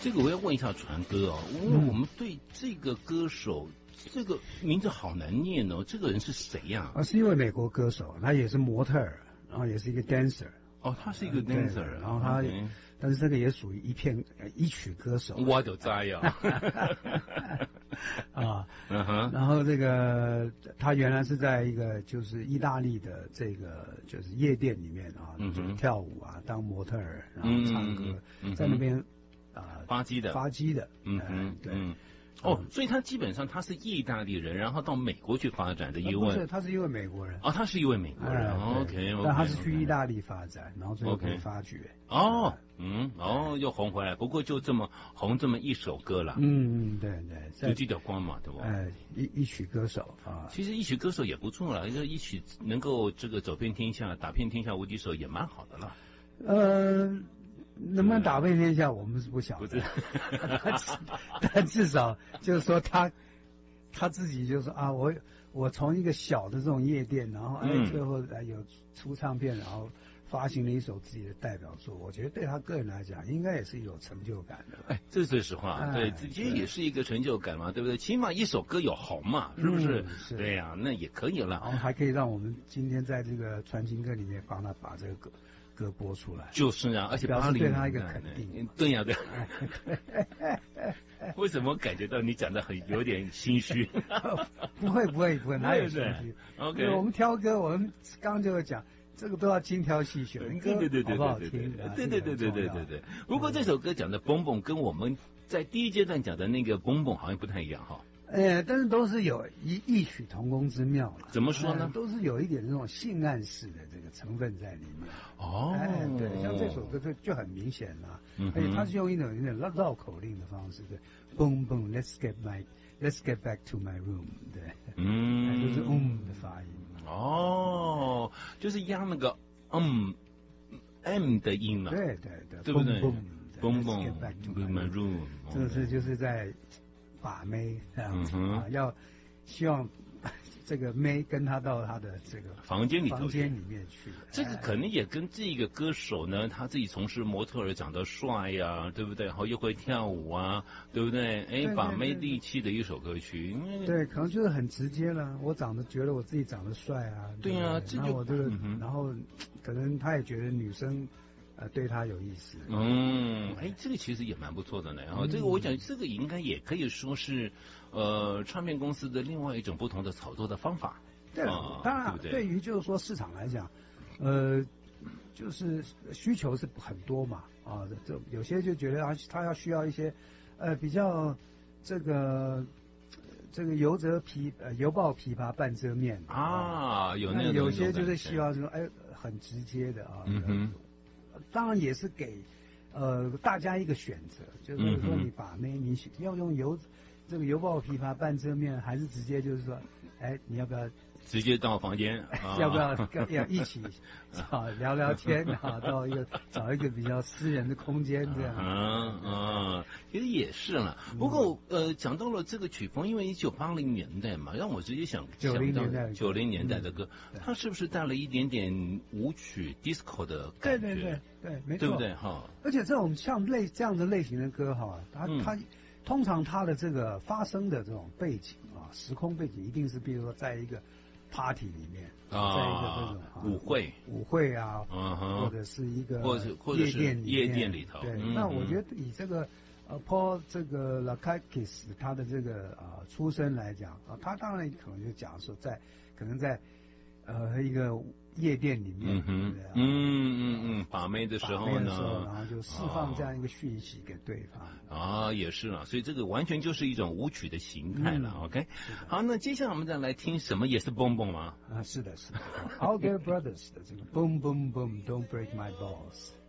这个我要问一下传哥哦，因为我们对这个歌手这个名字好难念哦，这个人是谁呀？ 是一位美国歌手，他也是模特儿，然后也是一个 dancer。 哦，他是一个 dancer， 然后他，但是这个也属于一曲歌手。 我就知呀。 然后这个他原来是在一个就是意大利的这个就是夜店里面啊，就是跳舞啊，当模特儿，然后唱歌，在那边发迹的，对。 哦，所以他基本上他是意大利人，然后到美国去发展的一位。 不是，他是一位美国人。 哦，他是一位美国人。OK， 但他是去意大利发展，然后最后被发掘。 又红回来。不过就这么红这么一首歌了。 对。 就记得光嘛，对不？ 一曲歌手啊。 其实一曲歌手也不错了，一曲能够这个走遍天下，打遍天下无敌手也蛮好的了。 能不能打遍天下，我们是不晓得。但至少就是说他自己就是啊，我从一个小的这种夜店，然后最后有出唱片，然后发行了一首自己的代表作，我觉得对他个人来讲，应该也是有成就感的。 这是最实话，对，其实也是一个成就感嘛，对不对？起码一首歌有红嘛，是不是？对呀，那也可以了。 然后还可以让我们今天在这个传情歌里面帮他把这个歌播出来， 就是啊，而且表示对他一个肯定。 对呀，对。为什么感觉到你讲的有点心虚？ 不会，哪有心虚 ？OK， 我们挑歌，我们刚刚就有讲，这个都要精挑细选， 对， 好不好听？ 对。不过这首歌讲的蹦蹦，跟我们在第一阶段讲的那个蹦蹦好像不太一样哈。 但是都是有异曲同工之妙了。 怎么说呢？ 都是有一点那种性暗示的这个成分在里面。对，像这首歌就很明显了。而且它是用一种有点绕口令的方式，对，蹦蹦 ，Let's get back to my room， 对，就是 的发音。 就是压那个M 的音了。 对， 对不对？ 蹦蹦 ，Let's get back to my room， 这就是在把妹这样子要希望这个妹跟他到他的这个房间里面去。 这个可能也跟这个歌手呢，他自己从事模特儿，长得帅呀，对不对？然后又会跳舞啊，对不对？把妹利器的一首歌曲。 对，可能就是很直接了。我觉得我自己长得帅啊。 对啊， 然后我这个，然后可能他也觉得女生。对他有意思。 这个其实也蛮不错的呢。然后这个我讲，这个应该也可以说是，唱片公司的另外一种不同的炒作的方法。 对，当然，对于就是说市场来讲，就是需求是很多嘛。这有些就觉得他需要一些，比较这个油爆琵琶半遮面有那种有些就是希望说很直接的啊。当然也是给大家一个选择，就是说你把妹，你要用油爆琵琶半遮面，还是直接就是说，你要不要直接到房间？ 要不要一起聊聊天到找一个比较私人的空间这样。 其实也是了。不过讲到了这个曲风，因为1980年代嘛，让我直接想到90年代的歌，它是不是带了一点点舞曲 disco 的感觉？ 对，没错， 对不对？ 而且这种像这样的类型的歌它通常它的这个发生的这种背景时空背景一定是比如说在一个 party 里面在一个这种舞会啊，或者是一个夜店里头。对，那我觉得以这个Paul 这个 Lakakis 他的这个出身来讲他当然可能就讲说可能在一个夜店里面， 把妹的时候呢， 然后就释放这样一个讯息给对方也是了，所以这个完全就是一种舞曲的形态了。OK， 好，那接下来我们再来听什么也是蹦蹦吗？ 是的 ，Allgate Brothers 的这个 Boom Boom Boom Don't Break My Balls。